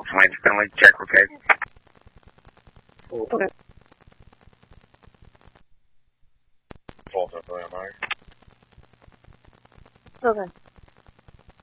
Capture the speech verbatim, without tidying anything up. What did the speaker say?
Mike Finley, check okay. Okay. Falls up, am I? Okay.